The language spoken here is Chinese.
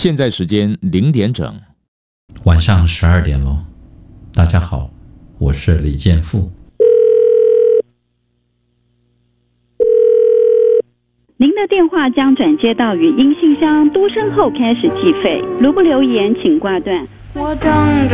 现在时间0点整， 晚上12点喽。大家好，我是李建富。 您的电话将转接到语音信箱，嘟声后开始计费。如不留言，请挂断。我等着。